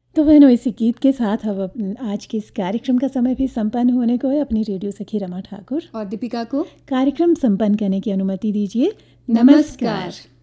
तो बहनों, इसी गीत के साथ अब आज के इस कार्यक्रम का समय भी संपन्न होने को है। अपनी रेडियो सखी रमा ठाकुर और दीपिका को कार्यक्रम संपन्न करने की अनुमति दीजिए। नमस्कार।